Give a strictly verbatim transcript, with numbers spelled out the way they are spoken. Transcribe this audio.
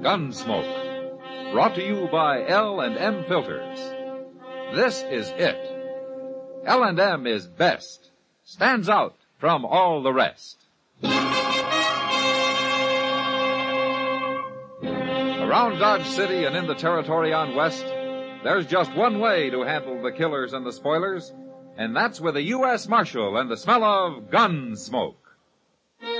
Gunsmoke. Brought to you by L and M Filters. This is it. L and M is best. Stands out from all the rest. Around Dodge City and in the territory on West, there's just one way to handle the killers and the spoilers, and that's with a U S Marshal and the smell of gun smoke.